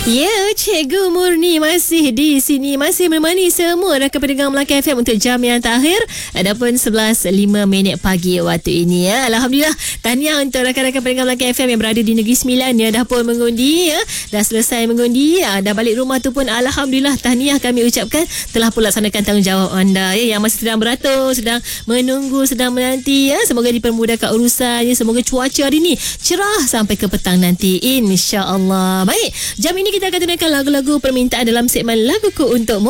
Ya, Cikgu Murni masih di sini, masih menemani semua rakan pendengar Melaka FM untuk jam yang terakhir. Adapun 11.05 pagi waktu ini ya. Alhamdulillah, tahniah untuk rakan-rakan pendengar Melaka FM yang berada di Negeri Sembilan ya, dah pun mengundi ya, dah selesai mengundi ya, dah balik rumah tu pun alhamdulillah tahniah kami ucapkan telah pun laksanakan tanggungjawab anda ya, yang masih sedang beratur, sedang menunggu, sedang menanti ya. Semoga dipermudahkan urusannya, semoga cuaca hari ni cerah sampai ke petang nanti insya-Allah. Baik, jam ini kita akan tunaikan lagu-lagu permintaan dalam segmen Laguku Untukmu,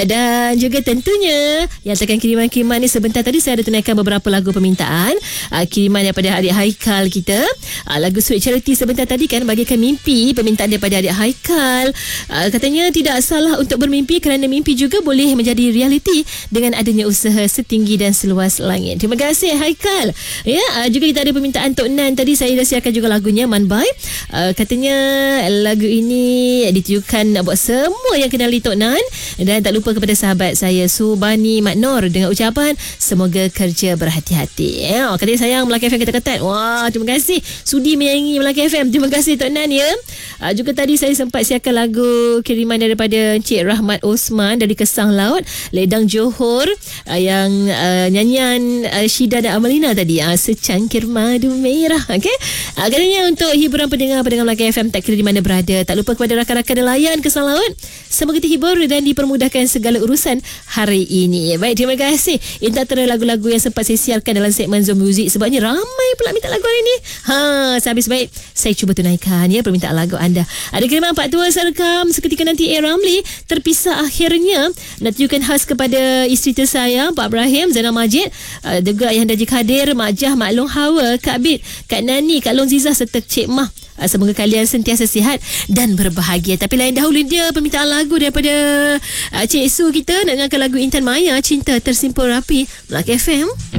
dan juga tentunya yang tekan kiriman-kiriman ni. Sebentar tadi saya ada tunaikan beberapa lagu permintaan, kiriman daripada adik Haikal kita, lagu Sweet Charity sebentar tadi kan, bagikan mimpi, permintaan daripada adik Haikal. Katanya tidak salah untuk bermimpi kerana mimpi juga boleh menjadi realiti dengan adanya usaha setinggi dan seluas langit. Terima kasih Haikal ya. Juga kita ada permintaan Tok Nan tadi, saya dah siarkan juga lagunya Man Bai. Katanya lagu ini ditujukan buat semua yang kenali Tok Nan, dan tak lupa kepada sahabat saya Subani Mak Nur dengan ucapan semoga kerja berhati-hati ya. Katanya sayang Melaka FM kata-kata. Wah, terima kasih sudi menyayangi Melaka FM. Terima kasih Tok Nan ya. Juga tadi saya sempat siarkan lagu kiriman daripada Encik Rahmat Osman dari Kesang Laut, Ledang Johor, yang nyanyian Syida dan Amalina tadi, secangkir madu merah. Okey, katanya untuk hiburan pendengar Melaka FM tak kira di mana berada. Tak lupa kepada rakan-rakan nelayan Kesang Laut, semoga terhibur dan dipermudahkan segala urusan hari ini. Baik, terima kasih. Ini antara lagu-lagu yang sempat saya siarkan dalam segmen Zone Music, sebabnya ramai pula minta lagu hari ini. Sehabis baik saya cuba tunaikan ya permintaan lagu anda. Ada kiriman Pak Tua Serkam, seketika nanti Ramli terpisah akhirnya, nak tujukan khas kepada isteri tersayang Pak Ibrahim Zainal Majid, juga Ayah Haji Kadir, Mak Jah, Mak Long Hawa, Kak Bit, Kak Nani, Kak Long Zizah serta Cik Mah. Semoga kalian sentiasa sihat dan berbahagia. Tapi lain dahulu dia permintaan lagu daripada Cik Su kita, nak dengarkan lagu Intan Maya, Cinta Tersimpul Rapi, Melaka FM.